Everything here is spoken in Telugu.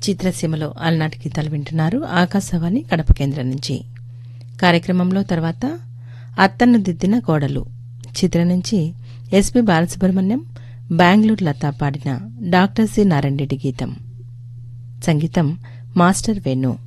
చిత్రసీమలో అలనాటి గీతాలు వింటున్నారు. ఆకాశవాణి కడప కేంద్రం నుంచి. కార్యక్రమంలో తర్వాత అత్తన్ను దిద్దిన గోడలు చిత్రం నుంచి ఎస్పి బాలసుబ్రహ్మణ్యం, బెంగళూరు లతా పాడిన డాక్టర్ సి నారాయణ రెడ్డి గీతం. సంగీతం మాస్టర్ వేణు.